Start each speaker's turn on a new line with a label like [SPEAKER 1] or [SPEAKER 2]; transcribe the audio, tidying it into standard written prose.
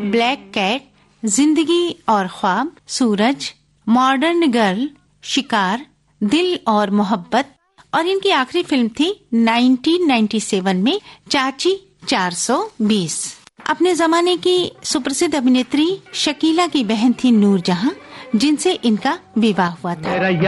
[SPEAKER 1] Black cat, जिंदगी और ख्वाब, सूरज, मॉडर्न गर्ल, शिकार, दिल और मोहब्बत और इनकी आखिरी फिल्म थी 1997 में चाची 420। अपने जमाने की सुप्रसिद्ध अभिनेत्री शकीला की बहन थी नूरजहां, जिनसे इनका विवाह हुआ था।